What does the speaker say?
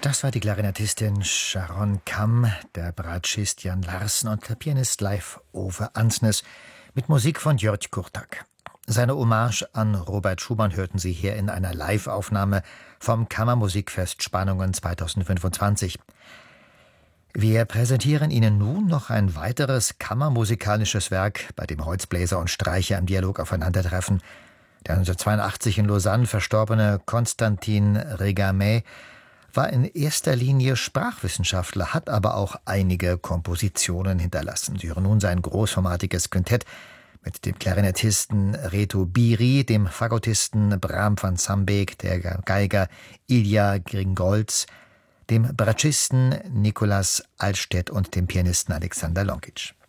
Das war die Klarinettistin Sharon Kamm, der Bratschist Jan Larsen und der Pianist Leif Ove Ansnes mit Musik von Jörg Kurtak. Seine Hommage an Robert Schumann hörten Sie hier in einer Live-Aufnahme vom Kammermusikfest Spannungen 2025. Wir präsentieren Ihnen nun noch ein weiteres kammermusikalisches Werk, bei dem Holzbläser und Streicher im Dialog aufeinandertreffen. Der 1982 in Lausanne verstorbene Konstantin Regamey war in erster Linie Sprachwissenschaftler, hat aber auch einige Kompositionen hinterlassen. Sie hören nun sein großformatiges Quintett mit dem Klarinettisten Reto Biri, dem Fagottisten Bram van Sambeek, der Geiger Ilja Gringolz, dem Bratschisten Nicolas Altstedt und dem Pianisten Alexander Lonkic.